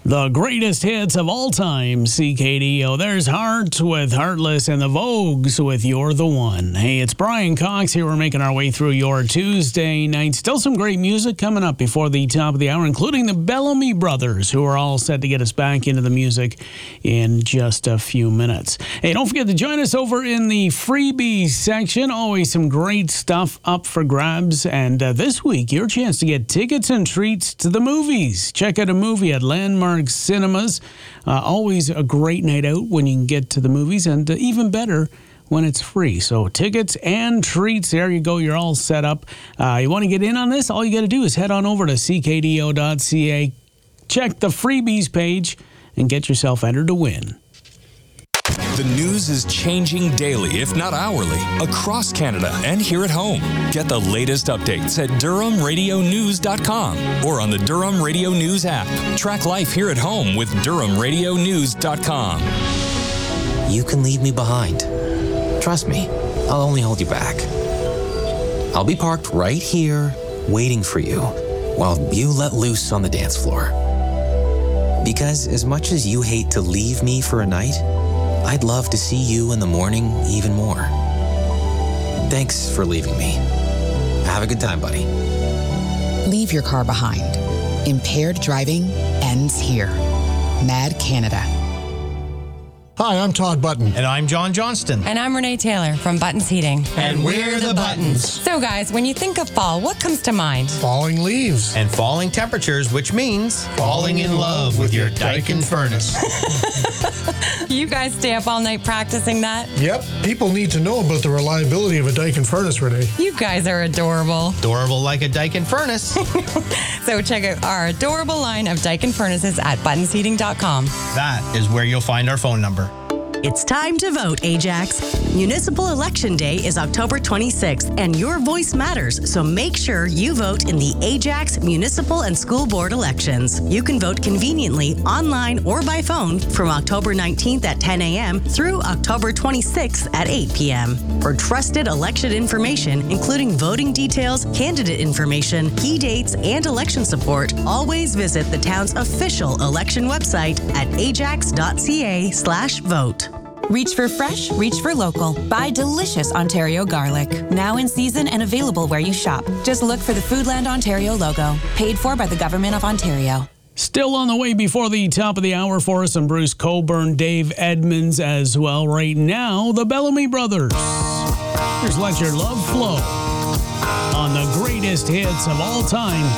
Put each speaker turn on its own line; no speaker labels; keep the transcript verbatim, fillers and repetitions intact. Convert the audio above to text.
The greatest hits of all time, C K D O. There's Heart with Heartless and the Vogues with You're the One. Hey, it's Brian Cox here. We're making our way through your Tuesday night. Still some great music coming up before the top of the hour, including the Bellamy Brothers, who are all set to get us back into the music in just a few minutes. Hey, don't forget to join us over in the freebies section. Always some great stuff up for grabs. And uh, this week, your chance to get tickets and treats to the movies. Check out a movie at Landmark Cinemas. Uh, always a great night out when you can get to the movies, and uh, even better when it's free. So tickets and treats, there you go. You're all set up. Uh, you want to get in on this? All you got to do is head on over to c k d o dot c a, check the freebies page, and get yourself entered to win.
The news is changing daily, if not hourly, across Canada and here at home. Get the latest updates at durham radio news dot com or on the Durham Radio News app. Track life here at home with durham radio news dot com.
You can leave me behind. Trust me, I'll only hold you back. I'll be parked right here, waiting for you, while you let loose on the dance floor. Because as much as you hate to leave me for a night, I'd love to see you in the morning even more. Thanks for leaving me. Have a good time, buddy.
Leave your car behind. Impaired driving ends here. Mad Canada.
Hi, I'm Todd Button.
And I'm John Johnston.
And I'm Renee Taylor from Buttons Heating.
And we're the Buttons.
So guys, when you think of fall, what comes to mind?
Falling leaves.
And falling temperatures, which means falling in love with your Daikin furnace.
You guys stay up all night practicing that?
Yep. People need to know about the reliability of a Daikin furnace, Renee.
You guys are adorable.
Adorable like a Daikin furnace.
So check out our adorable line of Daikin furnaces at buttons heating dot com.
That is where you'll find our phone number.
It's time to vote, Ajax. Municipal Election Day is October twenty-sixth, and your voice matters, so make sure you vote in the Ajax Municipal and School Board elections. You can vote conveniently online or by phone from October nineteenth at ten a.m. through October twenty-sixth at eight p.m. For trusted election information, including voting details, candidate information, key dates, and election support, always visit the town's official election website at ajax dot c a slash vote.
Reach for fresh, reach for local. Buy delicious Ontario garlic. Now in season and available where you shop. Just look for the Foodland Ontario logo. Paid for by the Government of Ontario.
Still on the way before the top of the hour for us, and Bruce Coburn, Dave Edmonds as well. Right now, the Bellamy Brothers. Here's Let Your Love Flow on the greatest hits of all time.